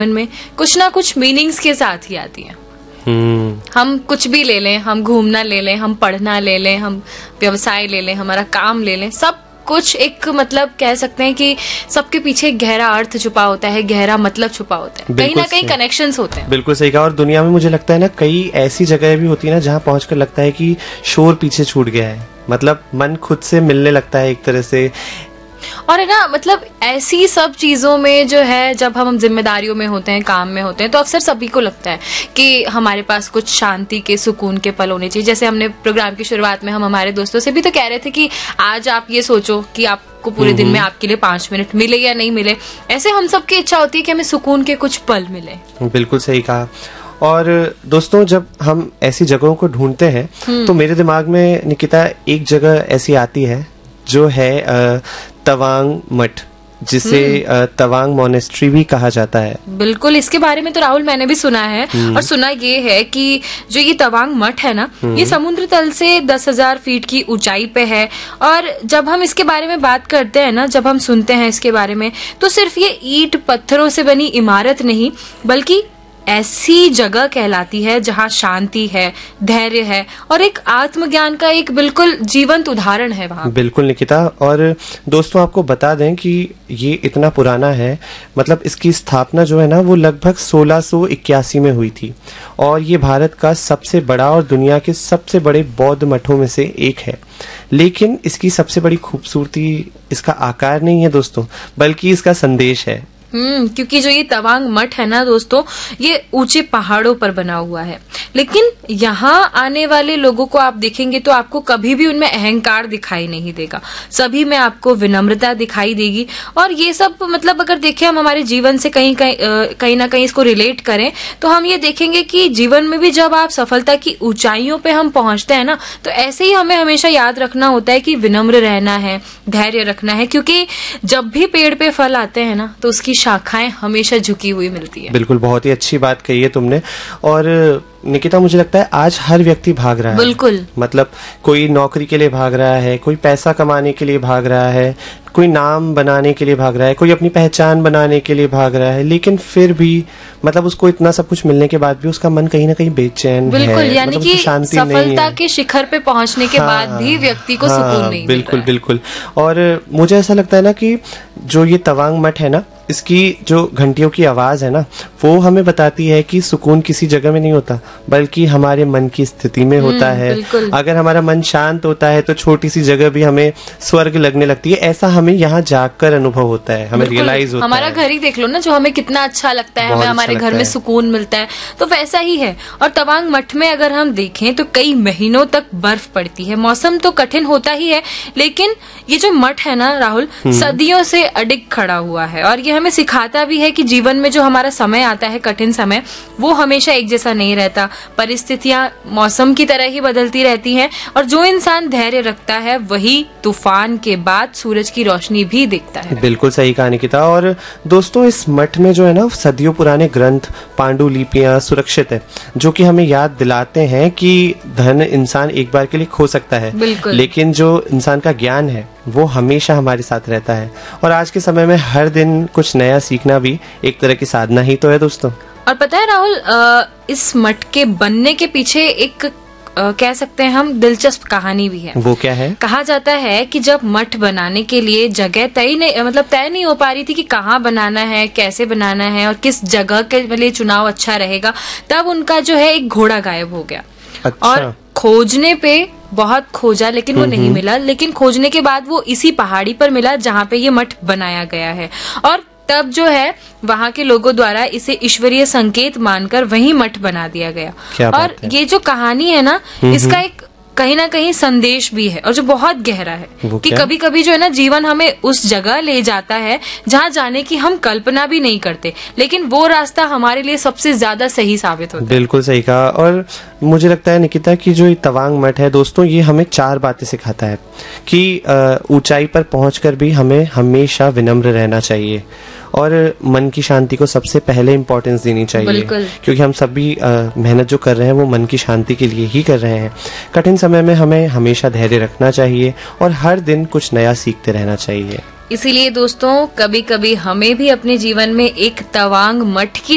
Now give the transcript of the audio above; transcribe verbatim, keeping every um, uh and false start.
में कुछ ना कुछ मीनिंग्स के साथ ही आती है। हम्म हम कुछ भी ले लें, हम घूमना ले लें, हम पढ़ना ले लें, हम व्यवसाय ले लें, हमारा काम ले लें, सब कुछ एक मतलब कह सकते हैं कि सबके पीछे एक गहरा अर्थ छुपा होता है, गहरा मतलब छुपा होता है, कहीं ना कहीं कनेक्शंस होते हैं। बिल्कुल सही कहा। और दुनिया में मुझे लगता है ना, कई ऐसी जगह भी होती है ना जहाँ पहुंचकर लगता है कि शोर पीछे छूट गया है, मतलब मन खुद से मिलने लगता है एक तरह से। और है ना, मतलब ऐसी सब चीजों में जो है, जब हम जिम्मेदारियों में होते हैं, काम में होते हैं, तो अक्सर सभी को लगता है कि हमारे पास कुछ शांति के, सुकून के पल होने चाहिए। जैसे हमने प्रोग्राम की शुरुआत में हम हमारे दोस्तों से भी तो कह रहे थे कि आज आप ये सोचो कि आपको पूरे दिन में आपके लिए पांच मिनट मिले या नहीं मिले। ऐसे हम सबकी इच्छा होती है कि हमें सुकून के कुछ पल मिले। बिल्कुल सही कहा। और दोस्तों, जब हम ऐसी जगहों को ढूंढते हैं तो मेरे दिमाग में निकिता एक जगह ऐसी आती है जो है तवांग मठ, जिसे तवांग मोनेस्ट्री भी कहा जाता है। बिल्कुल, इसके बारे में तो राहुल मैंने भी सुना है। और सुना ये है कि जो ये तवांग मठ है ना, ये समुद्र तल से दस हजार फीट की ऊंचाई पे है। और जब हम इसके बारे में बात करते हैं ना, जब हम सुनते हैं इसके बारे में, तो सिर्फ ये ईंट पत्थरों से बनी इमारत नहीं, बल्कि ऐसी जगह कहलाती है जहाँ शांति है, धैर्य है और एक आत्मज्ञान का एक बिल्कुल जीवंत उदाहरण है वहाँ। बिल्कुल निकिता। और दोस्तों, आपको बता दें कि ये इतना पुराना है, मतलब इसकी स्थापना जो है ना वो लगभग सोलह सौ इक्यासी में हुई थी। और ये भारत का सबसे बड़ा और दुनिया के सबसे बड़े बौद्ध मठों में से एक है। लेकिन इसकी सबसे बड़ी खूबसूरती इसका आकार नहीं है दोस्तों, बल्कि इसका संदेश है। हम्म क्योंकि जो ये तवांग मठ है ना दोस्तों, ये ऊंचे पहाड़ों पर बना हुआ है। लेकिन यहाँ आने वाले लोगों को आप देखेंगे तो आपको कभी भी उनमें अहंकार दिखाई नहीं देगा, सभी में आपको विनम्रता दिखाई देगी। और ये सब मतलब अगर देखें हम हमारे जीवन से कहीं कहीं कहीं ना कहीं इसको रिलेट करें, तो हम ये देखेंगे कि जीवन में भी जब आप सफलता की ऊंचाइयों पे हम पहुंचते हैं ना, तो ऐसे ही हमें हमेशा याद रखना होता है कि विनम्र रहना है, धैर्य रखना है। क्योंकि जब भी पेड़ पे फल आते हैं ना, तो उसकी शाखाएं हमेशा झुकी हुई मिलती है। बिल्कुल, बहुत ही अच्छी बात कही है तुमने। और निकिता, मुझे लगता है आज हर व्यक्ति भाग रहा है। बिल्कुल, मतलब कोई नौकरी के लिए भाग रहा है, कोई पैसा कमाने के लिए भाग रहा है, कोई नाम बनाने के लिए भाग रहा है, कोई अपनी पहचान बनाने के लिए भाग रहा है। लेकिन फिर भी मतलब उसको इतना सब कुछ मिलने के बाद भी उसका मन कहीं ना कहीं बेचैन है। बिल्कुल, यानी मतलब कि शांति सफलता के शिखर पे पहुंचने के हाँ, बाद भी व्यक्ति को हाँ, सुकून नहीं बिल्कुल मिलता है। बिल्कुल। और मुझे ऐसा लगता है ना कि जो ये तवांग मठ है ना, इसकी जो घंटियों की आवाज है ना, वो हमें बताती है कि सुकून किसी जगह में नहीं होता, बल्कि हमारे मन की स्थिति में होता है। अगर हमारा मन शांत होता है तो छोटी सी जगह भी हमें स्वर्ग लगने लगती है। ऐसा हमें यहाँ जाकर अनुभव होता है, हमें रियलाइज होता हमारा है। घर ही देख लो ना, जो हमें कितना अच्छा लगता है, हमें हमारे घर में सुकून मिलता है, तो वैसा ही है। और तवांग मठ में अगर हम देखें तो कई महीनों तक बर्फ पड़ती है। मौसम तो कठिन होता ही है, लेकिन ये जो मठ है ना राहुल, सदियों से अडिग खड़ा हुआ है। और ये हमें सिखाता भी है कि जीवन में जो हमारा समय आता है, कठिन समय, वो हमेशा एक जैसा नहीं रहता। परिस्थितियां मौसम की तरह ही बदलती रहती हैं। और जो इंसान धैर्य रखता है, वही तूफान के बाद सूरज की रोशनी भी देखता है। बिल्कुल सही कहा निकिता। और दोस्तों, इस मठ में जो है ना सदियों पुराने ग्रंथ, पांडुलिपियां सुरक्षित है, जो कि हमें याद दिलाते हैं कि धन इंसान एक बार के लिए खो सकता है, लेकिन जो इंसान का ज्ञान है वो हमेशा हमारे साथ रहता है। और आज के समय में हर दिन कुछ नया सीखना भी एक तरह की साधना ही तो है दोस्तों। और पता है राहुल, इस मठ के बनने के पीछे एक आ, कह सकते हैं हम दिलचस्प कहानी भी है। वो क्या है? कहा जाता है कि जब मठ बनाने के लिए जगह तय नहीं मतलब तय नहीं हो पा रही थी कि कहाँ बनाना है, कैसे बनाना है और किस जगह के लिए चुनाव अच्छा रहेगा, तब उनका जो है एक घोड़ा गायब हो गया। अच्छा। और खोजने पे बहुत खोजा, लेकिन वो नहीं मिला। लेकिन खोजने के बाद वो इसी पहाड़ी पर मिला जहाँ पे ये मठ बनाया गया है। और तब जो है वहाँ के लोगों द्वारा इसे ईश्वरीय संकेत मानकर वहीं मठ बना दिया गया। और ये जो कहानी है ना, इसका एक कहीं ना कहीं संदेश भी है, और जो बहुत गहरा है कि कभी कभी जो है ना जीवन हमें उस जगह ले जाता है जहाँ जाने की हम कल्पना भी नहीं करते, लेकिन वो रास्ता हमारे लिए सबसे ज्यादा सही साबित होता है। बिल्कुल सही कहा। और मुझे लगता है निकिता कि जो ये तवांग मठ है दोस्तों, ये हमें चार बातें सिखाता है कि ऊंचाई पर पहुंचकर भी हमें हमेशा विनम्र रहना चाहिए और मन की शांति को सबसे पहले इम्पोर्टेंस देनी चाहिए, क्योंकि हम सभी मेहनत जो कर रहे हैं वो मन की शांति के लिए ही कर रहे हैं। कठिन समय में हमें हमेशा धैर्य रखना चाहिए और हर दिन कुछ नया सीखते रहना चाहिए। इसीलिए दोस्तों, कभी कभी हमें भी अपने जीवन में एक तवांग मठ की